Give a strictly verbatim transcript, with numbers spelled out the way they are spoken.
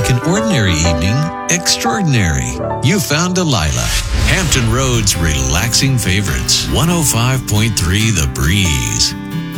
make an ordinary evening extraordinary. You found Delilah, Hampton Road's relaxing favorites. one oh five point three The Breeze.